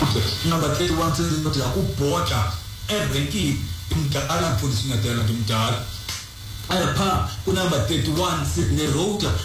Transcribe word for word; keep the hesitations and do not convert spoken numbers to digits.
number thirty-one says ukuthi akubhoja erenkini imdala mfundisi ngadala ndimdala ayapha ku number thirty-one sithi ne road